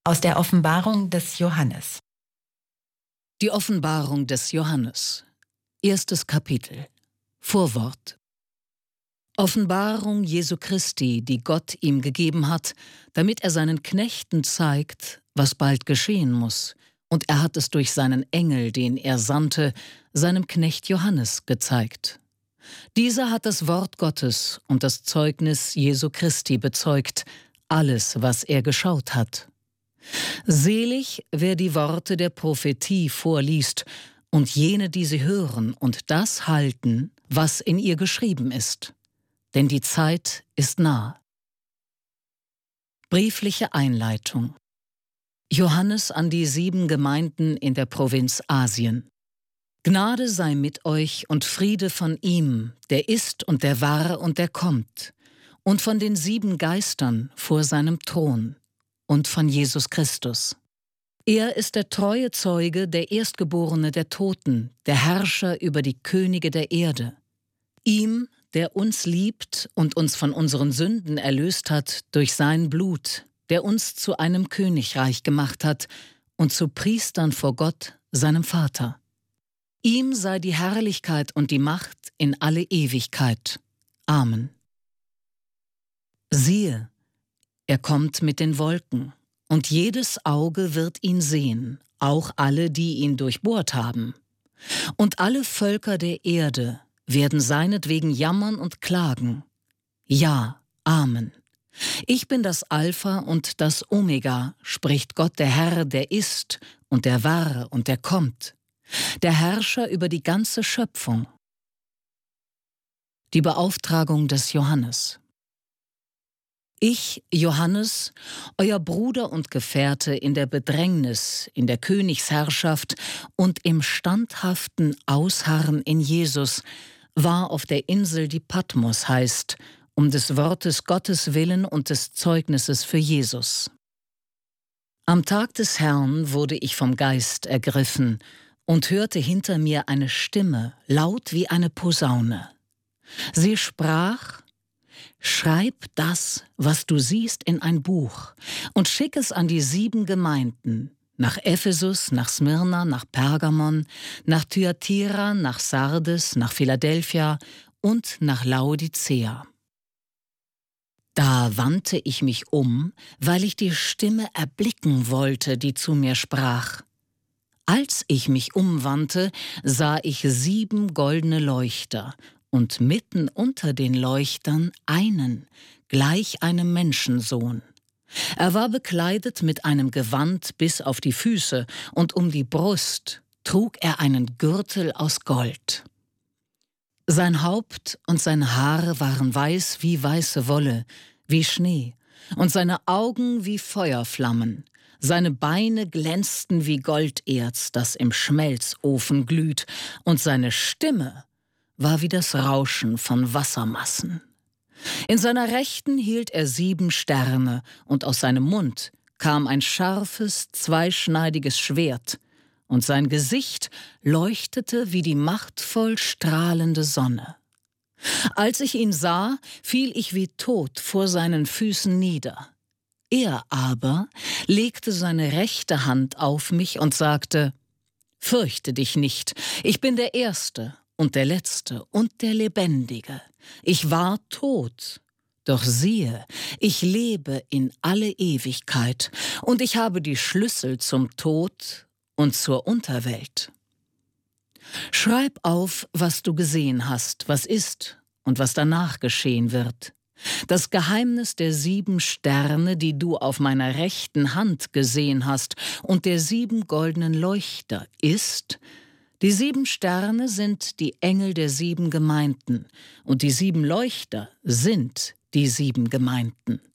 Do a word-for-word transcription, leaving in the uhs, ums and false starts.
Aus der Offenbarung des Johannes. Die Offenbarung des Johannes. Erstes Kapitel. Vorwort. Offenbarung Jesu Christi, die Gott ihm gegeben hat, damit er seinen Knechten zeigt, was bald geschehen muss, und er hat es durch seinen Engel, den er sandte, seinem Knecht Johannes gezeigt. Dieser hat das Wort Gottes und das Zeugnis Jesu Christi bezeugt, alles, was er geschaut hat. Selig, wer die Worte der Prophetie vorliest und jene, die sie hören und das halten, was in ihr geschrieben ist. Denn die Zeit ist nah. Briefliche Einleitung. Johannes an die sieben Gemeinden in der Provinz Asien. Gnade sei mit euch und Friede von ihm, der ist und der war und der kommt, und von den sieben Geistern vor seinem Thron, und von Jesus Christus. Er ist der treue Zeuge, der Erstgeborene der Toten, der Herrscher über die Könige der Erde. Ihm, der uns liebt und uns von unseren Sünden erlöst hat durch sein Blut, der uns zu einem Königreich gemacht hat und zu Priestern vor Gott, seinem Vater. Ihm sei die Herrlichkeit und die Macht in alle Ewigkeit. Amen. Siehe, er kommt mit den Wolken, und jedes Auge wird ihn sehen, auch alle, die ihn durchbohrt haben. Und alle Völker der Erde werden seinetwegen jammern und klagen. Ja, Amen. Ich bin das Alpha und das Omega, spricht Gott der Herr, der ist und der war und der kommt, der Herrscher über die ganze Schöpfung. Die Beauftragung des Johannes. Ich, Johannes, euer Bruder und Gefährte in der Bedrängnis, in der Königsherrschaft und im standhaften Ausharren in Jesus, war auf der Insel, die Patmos heißt, um des Wortes Gottes willen und des Zeugnisses für Jesus. Am Tag des Herrn wurde ich vom Geist ergriffen und hörte hinter mir eine Stimme, laut wie eine Posaune. Sie sprach: Schreib das, was du siehst, in ein Buch und schick es an die sieben Gemeinden, nach Ephesus, nach Smyrna, nach Pergamon, nach Thyatira, nach Sardes, nach Philadelphia und nach Laodicea. Da wandte ich mich um, weil ich die Stimme erblicken wollte, die zu mir sprach. Als ich mich umwandte, sah ich sieben goldene Leuchter, und mitten unter den Leuchtern einen, gleich einem Menschensohn. Er war bekleidet mit einem Gewand bis auf die Füße, und um die Brust trug er einen Gürtel aus Gold. Sein Haupt und seine Haare waren weiß wie weiße Wolle, wie Schnee, und seine Augen wie Feuerflammen. Seine Beine glänzten wie Golderz, das im Schmelzofen glüht, und seine Stimme war wie das Rauschen von Wassermassen. In seiner Rechten hielt er sieben Sterne, und aus seinem Mund kam ein scharfes, zweischneidiges Schwert, und sein Gesicht leuchtete wie die machtvoll strahlende Sonne. Als ich ihn sah, fiel ich wie tot vor seinen Füßen nieder. Er aber legte seine rechte Hand auf mich und sagte: Fürchte dich nicht, ich bin der Erste und der Letzte und der Lebendige. Ich war tot, doch siehe, ich lebe in alle Ewigkeit, und ich habe die Schlüssel zum Tod und zur Unterwelt. Schreib auf, was du gesehen hast, was ist und was danach geschehen wird. Das Geheimnis der sieben Sterne, die du auf meiner rechten Hand gesehen hast, und der sieben goldenen Leuchter ist: Die sieben Sterne sind die Engel der sieben Gemeinden, und die sieben Leuchter sind die sieben Gemeinden.